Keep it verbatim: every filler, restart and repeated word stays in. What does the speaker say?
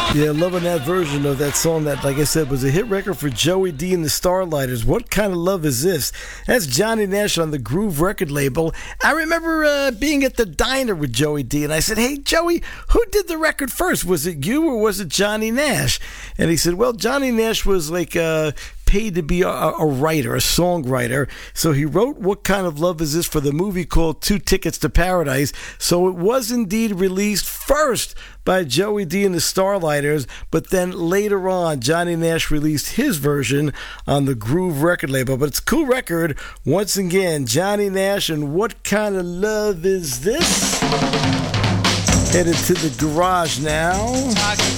Yeah, loving that version of that song that, like I said, was a hit record for Joey D and the Starlighters. What Kind of Love Is This? That's Johnny Nash on the Groove record label. I remember uh, being at the diner with Joey D, and I said, hey, Joey, who did the record first? Was it you or was it Johnny Nash? And he said, well, Johnny Nash was like... Uh, paid to be a, a writer, a songwriter. So he wrote What Kind of Love Is This for the movie called Two Tickets to Paradise. So it was indeed released first by Joey D and the Starlighters, but then later on, Johnny Nash released his version on the Groove record label. But it's a cool record. Once again, Johnny Nash and What Kind of Love Is This? Headed to the garage now.